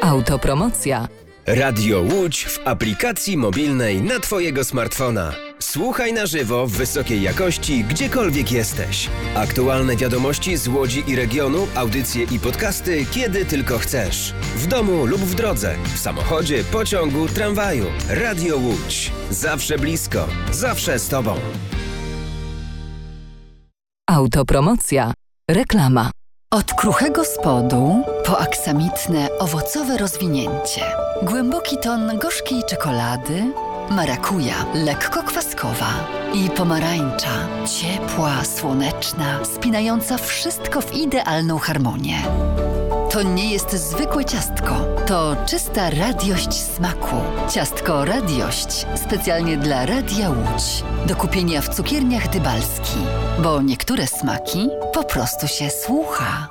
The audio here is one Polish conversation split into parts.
Autopromocja. Radio Łódź w aplikacji mobilnej na Twojego smartfona. Słuchaj na żywo w wysokiej jakości, gdziekolwiek jesteś. Aktualne wiadomości z Łodzi i regionu, audycje i podcasty, kiedy tylko chcesz. W domu lub w drodze, w samochodzie, pociągu, tramwaju. Radio Łódź. Zawsze blisko, zawsze z Tobą. Autopromocja. Reklama. Od kruchego spodu po aksamitne, owocowe rozwinięcie. Głęboki ton gorzkiej czekolady, marakuja, lekko kwaskowa i pomarańcza, ciepła, słoneczna, spinająca wszystko w idealną harmonię. To nie jest zwykłe ciastko, to czysta radiość smaku. Ciastko Radiość specjalnie dla Radia Łódź. Do kupienia w cukierniach Dybalski, bo niektóre smaki po prostu się słucha.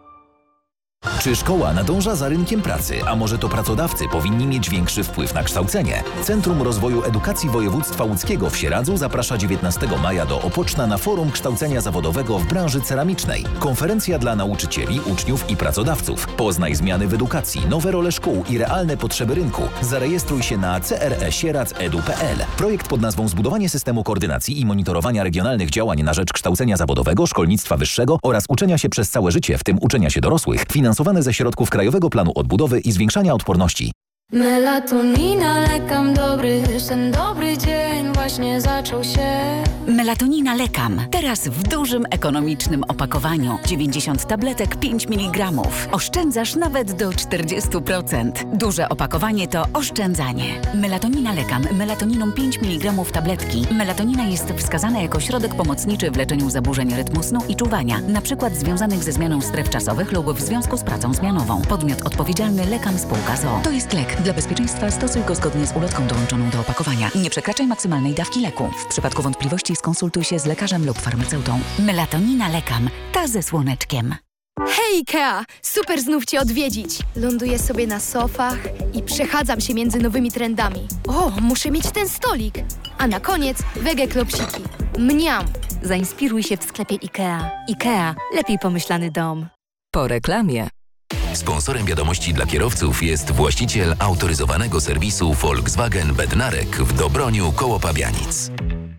Czy szkoła nadąża za rynkiem pracy, a może to pracodawcy powinni mieć większy wpływ na kształcenie? Centrum Rozwoju Edukacji Województwa Łódzkiego w Sieradzu zaprasza 19 maja do Opoczna na Forum Kształcenia Zawodowego w branży ceramicznej. Konferencja dla nauczycieli, uczniów i pracodawców. Poznaj zmiany w edukacji, nowe role szkół i realne potrzeby rynku. Zarejestruj się na cresieradz.edu.pl. Projekt pod nazwą Zbudowanie systemu koordynacji i monitorowania regionalnych działań na rzecz kształcenia zawodowego, szkolnictwa wyższego oraz uczenia się przez całe życie, w tym uczenia się dorosłych, finansowany ze środków Krajowego Planu Odbudowy i Zwiększania Odporności. Melatonina, lekam dobry, ten dobry dzień właśnie zaczął się. Melatonina Lekam. Teraz w dużym, ekonomicznym opakowaniu. 90 tabletek, 5 mg. Oszczędzasz nawet do 40%. Duże opakowanie to oszczędzanie. Melatonina Lekam. Melatoniną 5 mg tabletki. Melatonina jest wskazana jako środek pomocniczy w leczeniu zaburzeń rytmu snu i czuwania, np. związanych ze zmianą stref czasowych lub w związku z pracą zmianową. Podmiot odpowiedzialny Lekam Spółka z o.o. To jest lek. Dla bezpieczeństwa stosuj go zgodnie z ulotką dołączoną do opakowania. Nie przekraczaj maksymalnej dawki leku. W przypadku wątpliwości skonsultuj się z lekarzem lub farmaceutą. Melatonina Lekam. Ta ze słoneczkiem. Hej Ikea! Super znów Cię odwiedzić. Ląduję sobie na sofach i przechadzam się między nowymi trendami. O, muszę mieć ten stolik. A na koniec wege klopsiki. Mniam! Zainspiruj się w sklepie Ikea. Ikea. Lepiej pomyślany dom. Po reklamie. Sponsorem wiadomości dla kierowców jest właściciel autoryzowanego serwisu Volkswagen Bednarek w Dobroniu koło Pabianic.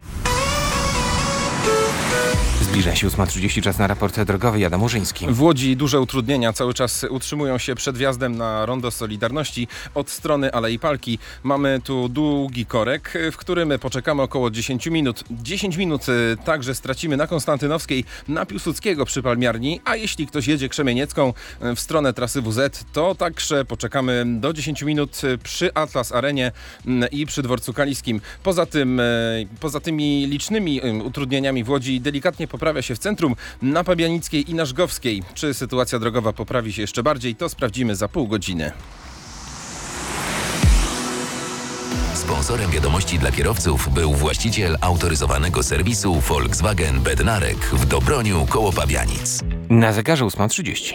Zbliża się 8:30, czas na raport drogowy. Adam Murzyński. W Łodzi duże utrudnienia cały czas utrzymują się przed wjazdem na Rondo Solidarności od strony Alei Palki. Mamy tu długi korek, w którym poczekamy około 10 minut. 10 minut także stracimy na Konstantynowskiej, na Piłsudskiego przy Palmiarni, a jeśli ktoś jedzie Krzemieniecką w stronę trasy WZ, to także poczekamy do 10 minut przy Atlas Arenie i przy Dworcu Kaliskim. Poza tymi licznymi utrudnieniami w Łodzi delikatnie poprawia się w centrum, na Pabianickiej i na Żgowskiej. Czy sytuacja drogowa poprawi się jeszcze bardziej, to sprawdzimy za pół godziny. Sponsorem wiadomości dla kierowców był właściciel autoryzowanego serwisu Volkswagen Bednarek w Dobroniu koło Pabianic. Na zegarze 8:30.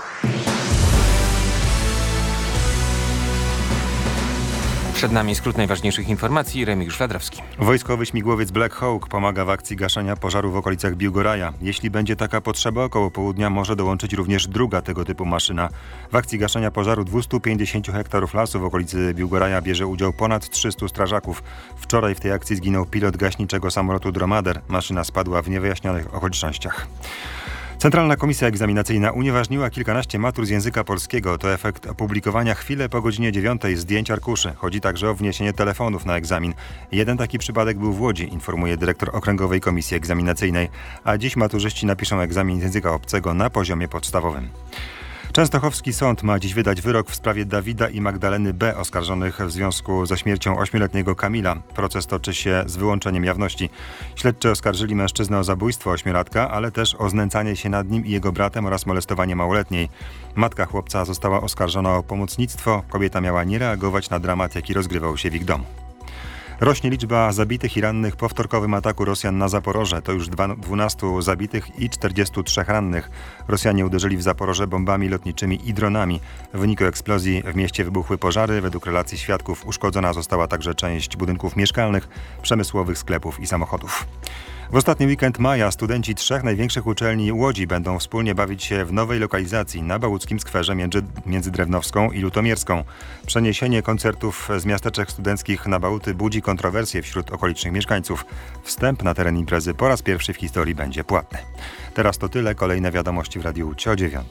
Przed nami skrót najważniejszych informacji. Remigiusz Fladrowski. Wojskowy śmigłowiec Black Hawk pomaga w akcji gaszenia pożaru w okolicach Biłgoraja. Jeśli będzie taka potrzeba, około południa może dołączyć również druga tego typu maszyna. W akcji gaszenia pożaru 250 hektarów lasu w okolicy Biłgoraja bierze udział ponad 300 strażaków. Wczoraj w tej akcji zginął pilot gaśniczego samolotu Dromader. Maszyna spadła w niewyjaśnionych okolicznościach. Centralna Komisja Egzaminacyjna unieważniła kilkanaście matur z języka polskiego. To efekt opublikowania chwilę po godzinie 9 zdjęć arkuszy. Chodzi także o wniesienie telefonów na egzamin. Jeden taki przypadek był w Łodzi, informuje dyrektor Okręgowej Komisji Egzaminacyjnej. A dziś maturzyści napiszą egzamin z języka obcego na poziomie podstawowym. Częstochowski sąd ma dziś wydać wyrok w sprawie Dawida i Magdaleny B. oskarżonych w związku ze śmiercią 8-letniego Kamila. Proces toczy się z wyłączeniem jawności. Śledczy oskarżyli mężczyznę o zabójstwo 8-latka, ale też o znęcanie się nad nim i jego bratem oraz molestowanie małoletniej. Matka chłopca została oskarżona o pomocnictwo. Kobieta miała nie reagować na dramat, jaki rozgrywał się w ich domu. Rośnie liczba zabitych i rannych po wtorkowym ataku Rosjan na Zaporoże. To już 12 zabitych i 43 rannych. Rosjanie uderzyli w Zaporoże bombami lotniczymi i dronami. W wyniku eksplozji w mieście wybuchły pożary. Według relacji świadków uszkodzona została także część budynków mieszkalnych, przemysłowych, sklepów i samochodów. W ostatni weekend maja studenci 3 największych uczelni Łodzi będą wspólnie bawić się w nowej lokalizacji na Bałuckim Skwerze między Drewnowską i Lutomierską. Przeniesienie koncertów z miasteczek studenckich na Bałty budzi kontrowersje wśród okolicznych mieszkańców. Wstęp na teren imprezy po raz pierwszy w historii będzie płatny. Teraz to tyle. Kolejne wiadomości w Radiu Łódź o 9:00.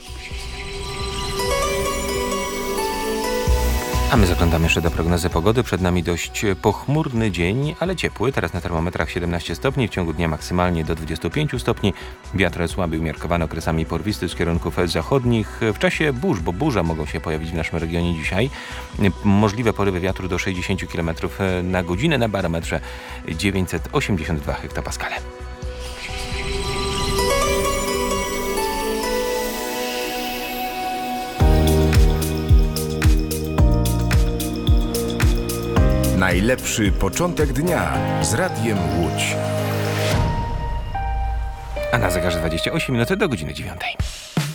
A my zaglądamy jeszcze do prognozy pogody. Przed nami dość pochmurny dzień, ale ciepły. Teraz na termometrach 17 stopni, w ciągu dnia maksymalnie do 25 stopni. Wiatr słaby, umiarkowany, okresami porwisty z kierunków zachodnich. W czasie burz, bo burze mogą się pojawić w naszym regionie dzisiaj. Możliwe porywy wiatru do 60 km na godzinę, na barometrze 982 hektopaskale. Najlepszy początek dnia z Radiem Łódź. A na zegarze 28 minut do godziny 9:00.